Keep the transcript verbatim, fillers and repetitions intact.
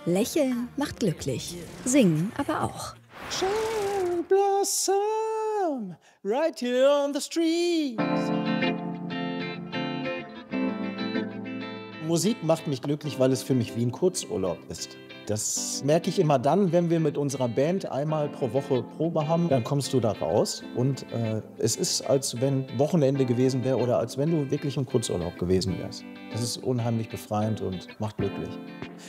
Lächeln macht glücklich, singen aber auch. Cherry blossom right here on the street. Musik macht mich glücklich, weil es für mich wie ein Kurzurlaub ist. Das merke ich immer dann, wenn wir mit unserer Band einmal pro Woche Probe haben, dann kommst du da raus und, äh, es ist, als wenn Wochenende gewesen wäre oder als wenn du wirklich im Kurzurlaub gewesen wärst. Das ist unheimlich befreiend und macht glücklich.